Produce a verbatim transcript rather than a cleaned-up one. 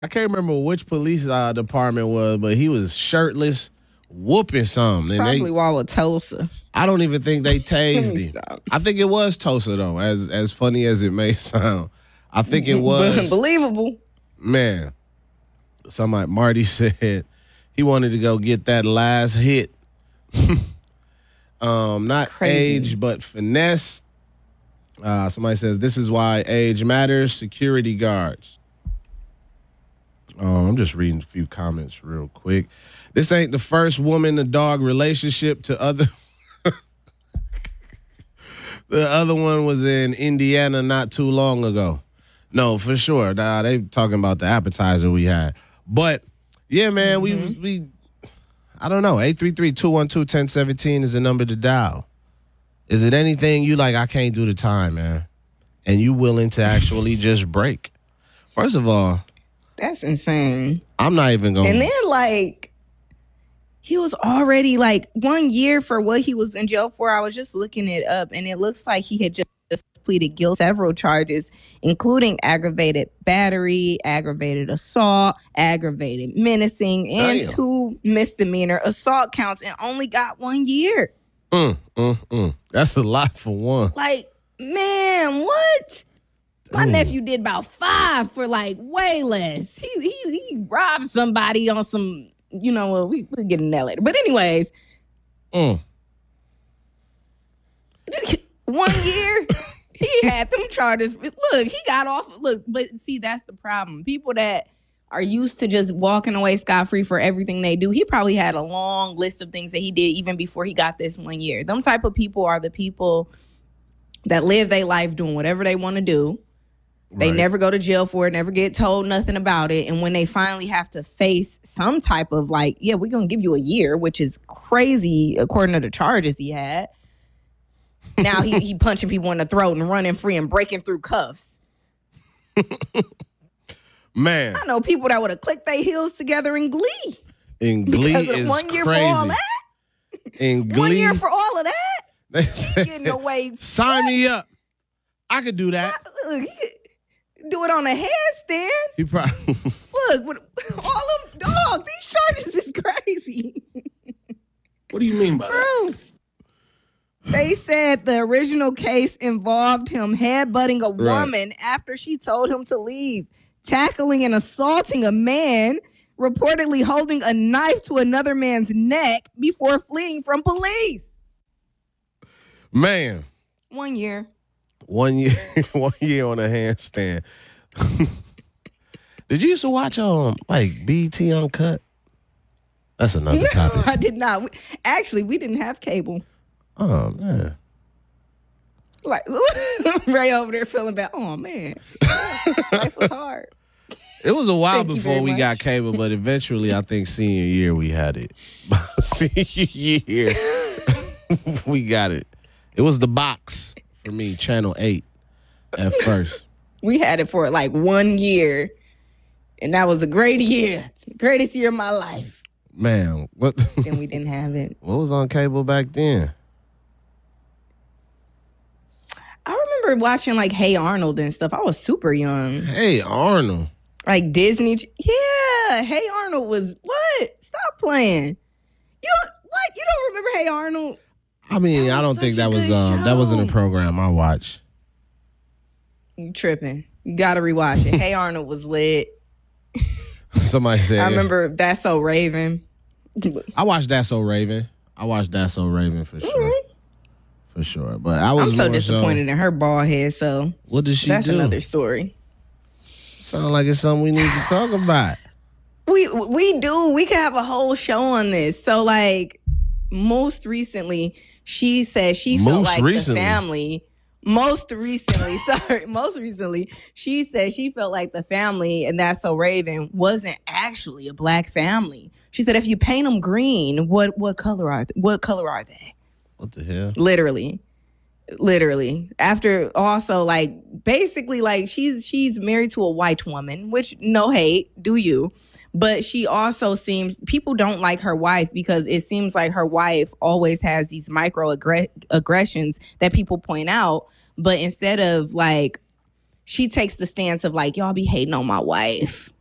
I can't remember which police uh, department was, but he was shirtless, whooping something. And Probably they, Wauwatosa. I don't even think they tased Let me him. stop. I think it was Tosa, though, as as funny as it may sound. I think it was. Believable. Man, somebody, Marty said he wanted to go get that last hit. um, Not Crazy. age, but finesse. Uh, somebody says, this is why age matters. Security guards. Um, I'm just reading a few comments real quick. This ain't the first woman to dog relationship to other. The other one was in Indiana not too long ago. No, for sure. Nah, they talking about the appetizer we had. But, yeah, man, mm-hmm. we, we, I don't know. eight three three, two one two, one zero one seven is the number to dial. Is it anything you like, I can't do the time, man, and you willing to actually just break? First of all. That's insane. I'm not even going to. And then, like, he was already, like, one year for what he was in jail for. I was just looking it up, and it looks like he had just pleaded guilty to several charges, including aggravated battery, aggravated assault, aggravated menacing, and Damn. two misdemeanor assault counts, and only got one year. Mm, mm, mm. That's a lot for one. Like, man, what? My mm. nephew did about five for, like, way less. He he, he robbed somebody on some, you know, well, we, we'll get into that later. But anyways. Mm. One year, he had them charges. Look, he got off. Look, but see, that's the problem. People that are used to just walking away scot-free for everything they do, he probably had a long list of things that he did even before he got this one year. Them type of people are the people that live their life doing whatever they want to do. They right. never go to jail for it, never get told nothing about it. And when they finally have to face some type of like, yeah, we're going to give you a year, which is crazy according to the charges he had. Now he, he punching people in the throat and running free and breaking through cuffs. Man. I know people that would have clicked their heels together in Glee. In Glee is one year crazy. For all that? In Glee. One year for all of that? He getting away. Sign me up. I could do that. Look, he could do it on a handstand. He probably. Look, with all them dog, these charges is crazy. What do you mean by that? Bro. They said the original case involved him headbutting a woman right. after she told him to leave, tackling and assaulting a man, reportedly holding a knife to another man's neck before fleeing from police. Man. One year. One year one year on a handstand. Did you used to watch um like B E T Uncut? That's another no, topic. I did not. Actually, we didn't have cable. Oh, man. Like, Ray over there feeling bad. Oh, man. Life was hard. It was a while Thank before we much. got cable, but eventually, I think senior year we had it. Senior year, we got it. It was the box for me, Channel eight at first. We had it for like one year, and that was a great year. Greatest year of my life. Man, what? Then we didn't have it. What was on cable back then? I remember watching like Hey Arnold and stuff. I was super young. Hey Arnold. Like Disney. Yeah. Hey Arnold was what? Stop playing. You what? You don't remember Hey Arnold? I mean, I don't think that was um that wasn't a program I watched. You tripping. You gotta rewatch it. Hey Arnold was lit. Somebody said I remember That's So Raven. I watched That's So Raven. I watched That's So Raven for sure. Mm-hmm. For sure. But I was I'm so more disappointed so, in her bald head, so what did she that's do? That's another story. Sound like it's something we need to talk about. We we do. We could have a whole show on this. So like most recently, she said she felt most like recently. the family. Most recently, sorry, most recently, she said she felt like the family, and That's So Raven, wasn't actually a black family. She said, if you paint them green, what what color are what color are they? What the hell? Literally. Literally. After also like basically like she's she's married to a white woman, which no hate, do you? But she also seems people don't like her wife because it seems like her wife always has these micro aggressions that people point out. But instead of like she takes the stance of like, y'all be hating on my wife.